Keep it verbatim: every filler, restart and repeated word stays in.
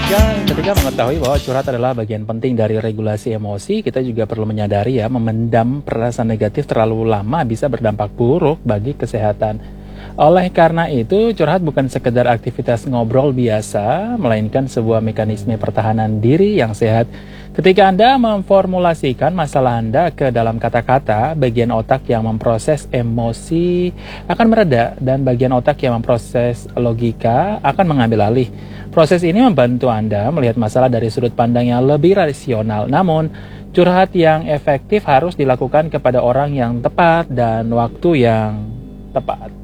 Ketika, ketika mengetahui bahwa curhat adalah bagian penting dari regulasi emosi, kita juga perlu menyadari ya, memendam perasaan negatif terlalu lama bisa berdampak buruk bagi kesehatan. Oleh karena itu, curhat bukan sekedar aktivitas ngobrol biasa, melainkan sebuah mekanisme pertahanan diri yang sehat. Ketika Anda memformulasikan masalah Anda ke dalam kata-kata, bagian otak yang memproses emosi akan mereda dan bagian otak yang memproses logika akan mengambil alih. Proses ini membantu Anda melihat masalah dari sudut pandang yang lebih rasional. Namun, curhat yang efektif harus dilakukan kepada orang yang tepat dan waktu yang tepat.